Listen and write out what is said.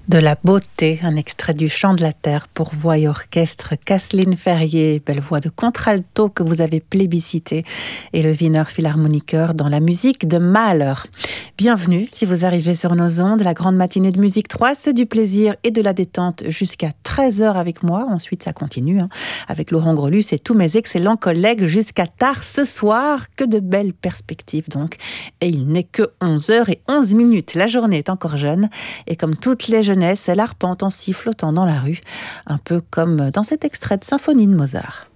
De la beauté, un extrait du Chant de la Terre pour voix et orchestre. Kathleen Ferrier, belle voix de contralto que vous avez plébiscité, et le Wiener Philharmoniker dans la musique de Mahler. Bienvenue si vous arrivez sur nos ondes. La grande matinée de Musique 3, c'est du plaisir et de la détente jusqu'à 13h avec moi. Ensuite, ça continue avec Laurent Grelus et tous mes excellents collègues jusqu'à tard ce soir. Que de belles perspectives donc. Et il n'est que 11h11. La journée est encore jeune et comme toutes les jeunesse, elle arpente en sifflotant dans la rue, un peu comme dans cet extrait de symphonie de Mozart.